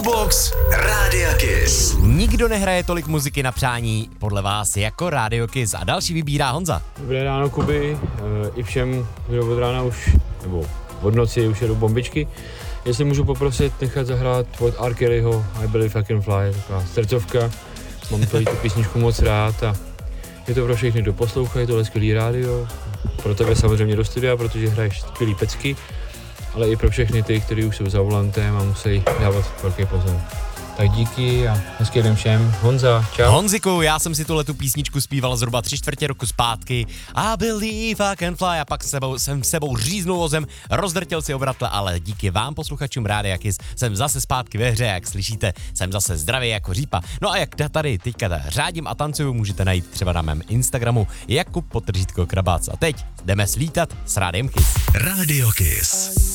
Jukebox Rádia Kiss. Nikdo nehraje tolik muziky na přání podle vás jako Radio Kiss a další vybírá Honza. Dobré ráno, Kuby, i všem, kdo od rána už, nebo od noci už jedou bombičky. Jestli můžu poprosit nechat zahrát od R. Kellyho I Believe I Can Fly, taková srdcovka. Mám tu písničku moc rád a je to pro všechny, kdo poslouchají tohle skvělý rádio. Pro tebe samozřejmě do studia, protože hraješ skvělý pecky, ale i pro všechny ty, kteří už jsou za volantem a musí dávat velký pozor. Tak díky a hezký den všem. Honza, čau. Honziku, já jsem si tuhletu písničku zpíval zhruba 3/4 roku zpátky. I believe I can fly a pak jsem sebou říznul vozem, rozdrtěl si obratle, ale díky vám posluchačům Rádia Kiss jsem zase zpátky ve hře, jak slyšíte, jsem zase zdravý jako řípa. No a jak tady teďka řádím a tancuju, můžete najít třeba na mém Instagramu Jakub _Krabác. A teď jdeme slítat s Rádiem Kiss. Radio Kiss.